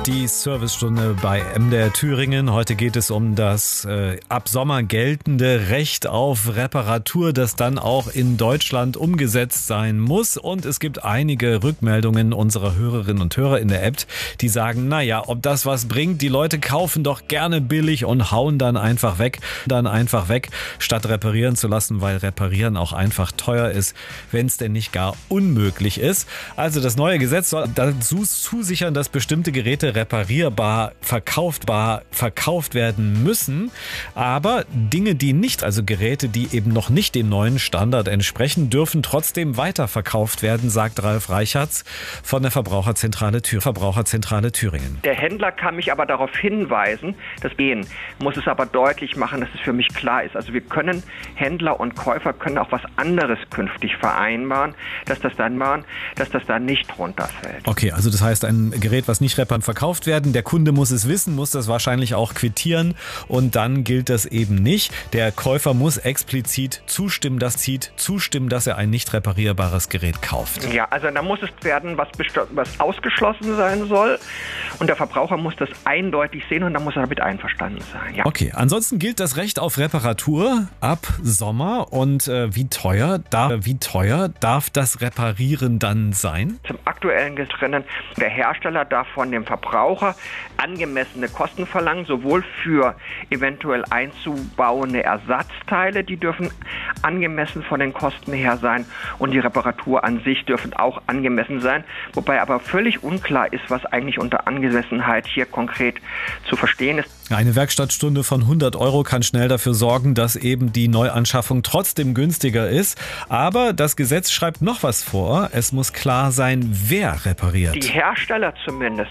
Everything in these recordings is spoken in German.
Die Servicestunde bei MDR Thüringen. Heute geht es um das ab Sommer geltende Recht auf Reparatur, das dann auch in Deutschland umgesetzt sein muss. Und es gibt einige Rückmeldungen unserer Hörerinnen und Hörer in der App, die sagen, naja, ob das was bringt, die Leute kaufen doch gerne billig und hauen dann einfach weg, statt reparieren zu lassen, weil reparieren auch einfach teuer ist, wenn es denn nicht gar unmöglich ist. Also das neue Gesetz soll dazu zusichern, dass bestimmte Geräte reparierbar, verkauft werden müssen. Aber Dinge, die nicht, also Geräte, die eben noch nicht dem neuen Standard entsprechen, dürfen trotzdem weiterverkauft werden, sagt Ralf Reichertz von der Verbraucherzentrale Thüringen. Der Händler kann mich aber darauf hinweisen, dass muss es aber deutlich machen, dass es für mich klar ist. Also wir können, Händler und Käufer können auch was anderes künftig vereinbaren, dass das dann nicht runterfällt. Okay, also das heißt, ein Gerät, was nicht verkauft werden, der Kunde muss es wissen, muss das wahrscheinlich auch quittieren und dann gilt das eben nicht. Der Käufer muss explizit zustimmen, dass er ein nicht reparierbares Gerät kauft. Ja, also da muss es werden, was ausgeschlossen sein soll und der Verbraucher muss das eindeutig sehen und da muss er damit einverstanden sein. Ja. Okay, ansonsten gilt das Recht auf Reparatur ab Sommer und wie teuer darf das Reparieren dann sein? Zum aktuellen Gesetz drinnen, der Hersteller darf von dem Verbraucher angemessene Kosten verlangen, sowohl für eventuell einzubauende Ersatzteile, die dürfen angemessen von den Kosten her sein und die Reparatur an sich dürfen auch angemessen sein, wobei aber völlig unklar ist, was eigentlich unter Angemessenheit hier konkret zu verstehen ist. Eine Werkstattstunde von 100 € kann schnell dafür sorgen, dass eben die Neuanschaffung trotzdem günstiger ist. Aber das Gesetz schreibt noch was vor. Es muss klar sein, wer repariert. Die Hersteller zumindest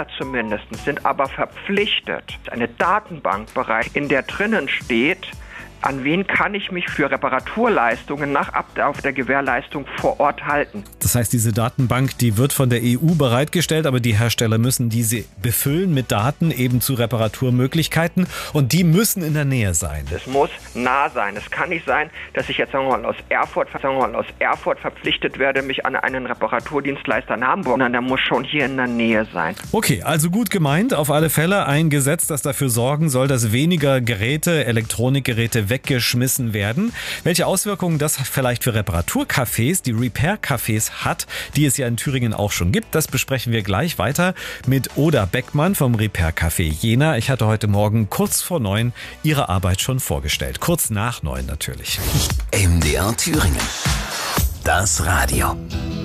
sind aber verpflichtet, eine Datenbank bereit, in der drinnen steht, an wen kann ich mich für Reparaturleistungen nach Ablauf der Gewährleistung vor Ort halten. Das heißt, diese Datenbank, die wird von der EU bereitgestellt, aber die Hersteller müssen diese befüllen mit Daten eben zu Reparaturmöglichkeiten und die müssen in der Nähe sein. Es muss nah sein. Es kann nicht sein, dass ich jetzt aus Erfurt verpflichtet werde, mich an einen Reparaturdienstleister in Hamburg, sondern der muss schon hier in der Nähe sein. Okay, also gut gemeint, auf alle Fälle ein Gesetz, das dafür sorgen soll, dass weniger Geräte, Elektronikgeräte weggeschmissen werden. Welche Auswirkungen das vielleicht für Reparaturcafés, die Repair-Cafés hat, die es ja in Thüringen auch schon gibt, das besprechen wir gleich weiter mit Oda Beckmann vom Repair-Café Jena. Ich hatte heute Morgen kurz vor 9 ihre Arbeit schon vorgestellt. Kurz nach 9 natürlich. MDR Thüringen. Das Radio.